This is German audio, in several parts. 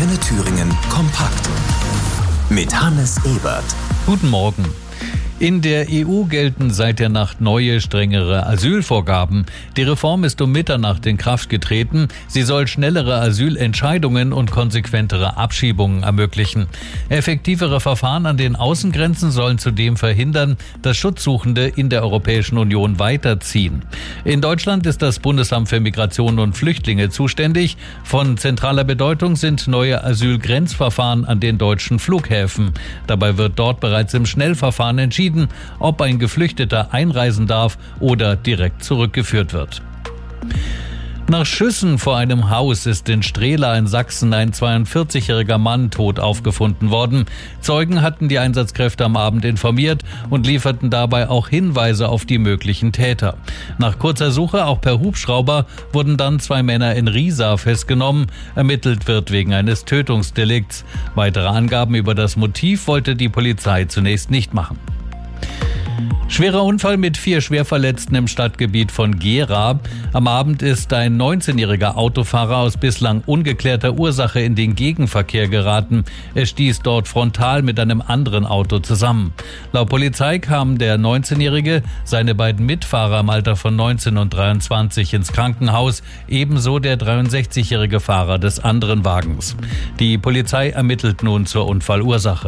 Antenne Thüringen kompakt. Mit Hannes Ebert. Guten Morgen. In der EU gelten seit der Nacht neue, strengere Asylvorgaben. Die Reform ist um Mitternacht in Kraft getreten. Sie soll schnellere Asylentscheidungen und konsequentere Abschiebungen ermöglichen. Effektivere Verfahren an den Außengrenzen sollen zudem verhindern, dass Schutzsuchende in der Europäischen Union weiterziehen. In Deutschland ist das Bundesamt für Migration und Flüchtlinge zuständig. Von zentraler Bedeutung sind neue Asylgrenzverfahren an den deutschen Flughäfen. Dabei wird dort bereits im Schnellverfahren entschieden, ob ein Geflüchteter einreisen darf oder direkt zurückgeführt wird. Nach Schüssen vor einem Haus ist in Strehla in Sachsen ein 42-jähriger Mann tot aufgefunden worden. Zeugen hatten die Einsatzkräfte am Abend informiert und lieferten dabei auch Hinweise auf die möglichen Täter. Nach kurzer Suche, auch per Hubschrauber, wurden dann 2 Männer in Riesa festgenommen. Ermittelt wird wegen eines Tötungsdelikts. Weitere Angaben über das Motiv wollte die Polizei zunächst nicht machen. Schwerer Unfall mit 4 Schwerverletzten im Stadtgebiet von Gera. Am Abend ist ein 19-jähriger Autofahrer aus bislang ungeklärter Ursache in den Gegenverkehr geraten. Er stieß dort frontal mit einem anderen Auto zusammen. Laut Polizei kamen der 19-jährige, seine beiden Mitfahrer im Alter von 19 und 23 ins Krankenhaus, ebenso der 63-jährige Fahrer des anderen Wagens. Die Polizei ermittelt nun zur Unfallursache.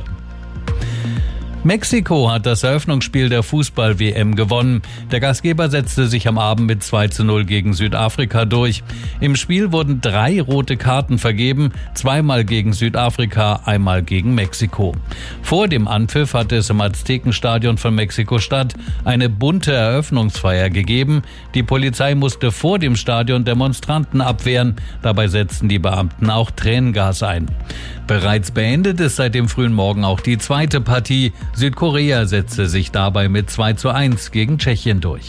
Mexiko hat das Eröffnungsspiel der Fußball-WM gewonnen. Der Gastgeber setzte sich am Abend mit 2:0 gegen Südafrika durch. Im Spiel wurden 3 rote Karten vergeben, 2-mal gegen Südafrika, 1-mal gegen Mexiko. Vor dem Anpfiff hatte es im Aztekenstadion von Mexiko-Stadt eine bunte Eröffnungsfeier gegeben. Die Polizei musste vor dem Stadion Demonstranten abwehren. Dabei setzten die Beamten auch Tränengas ein. Bereits beendet ist seit dem frühen Morgen auch die zweite Partie. Südkorea setzte sich dabei mit 2:1 gegen Tschechien durch.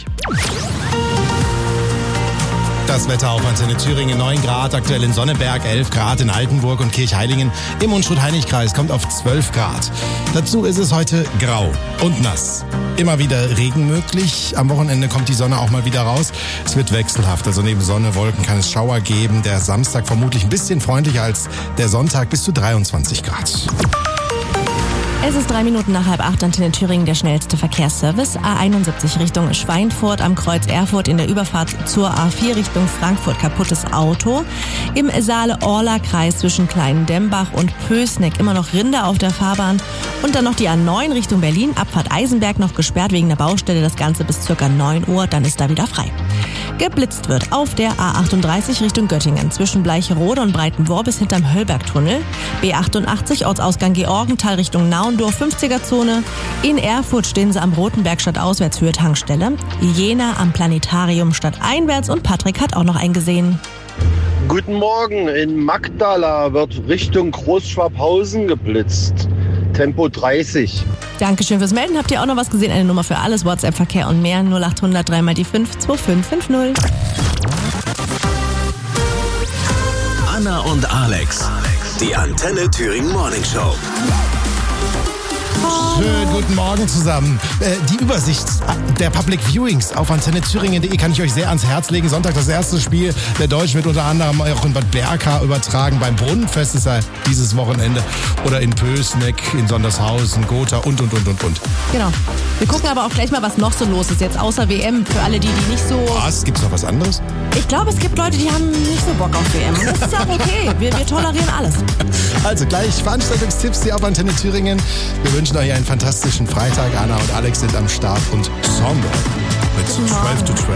Das Wetter auf Antenne Thüringen, 9 Grad, aktuell in Sonneberg, 11 Grad in Altenburg und Kirchheilingen. Im Unstrut-Heinig-Kreis kommt auf 12 Grad. Dazu ist es heute grau und nass. Immer wieder Regen möglich. Am Wochenende kommt die Sonne auch mal wieder raus. Es wird wechselhaft, also neben Sonne, Wolken kann es Schauer geben. Der Samstag vermutlich ein bisschen freundlicher als der Sonntag, bis zu 23 Grad. Es ist 3 Minuten nach 7:30, Antenne Thüringen, der schnellste Verkehrsservice. A71 Richtung Schweinfurt am Kreuz Erfurt in der Überfahrt zur A4 Richtung Frankfurt. Kaputtes Auto. Im Saale-Orla-Kreis zwischen Kleinen-Dembach und Pößneck immer noch Rinder auf der Fahrbahn. Und dann noch die A9 Richtung Berlin. Abfahrt Eisenberg noch gesperrt wegen der Baustelle. Das Ganze bis ca. 9 Uhr, dann ist da wieder frei. Geblitzt wird auf der A38 Richtung Göttingen zwischen Bleicherode und Breitenwohr bis hinterm Höllbergtunnel. B88 Ortsausgang Georgenthal Richtung Naundorf 50er-Zone. In Erfurt stehen sie am Rotenberg Stadtauswärtshöhe Tankstelle. Jena am Planetarium stadteinwärts und Patrick hat auch noch einen gesehen. Guten Morgen, in Magdala wird Richtung Großschwabhausen geblitzt. Tempo 30. Dankeschön fürs Melden. Habt ihr auch noch was gesehen? Eine Nummer für alles, WhatsApp, Verkehr und mehr. 0800 3 mal die 5 2550. Anna und Alex, die Antenne Thüringen Morning Show. Schönen guten Morgen zusammen. Die Übersicht der Public Viewings auf antennethüringen.de kann ich euch sehr ans Herz legen. Sonntag das erste Spiel der Deutschen wird unter anderem auch in Bad Berka übertragen. Beim Brunnenfest ist er dieses Wochenende. Oder in Pößneck, in Sondershausen, Gotha und. Genau. Wir gucken aber auch gleich mal, was noch so los ist jetzt außer WM. Für alle, die nicht so... Was? Gibt's noch was anderes? Ich glaube, es gibt Leute, die haben nicht so Bock auf WM. Das ist ja auch okay. Wir tolerieren alles. Also gleich Veranstaltungstipps hier auf Antenne Thüringen. Wir wünschen euch einen fantastischen Freitag. Anna und Alex sind am Start und Songboy mit 12 to 12.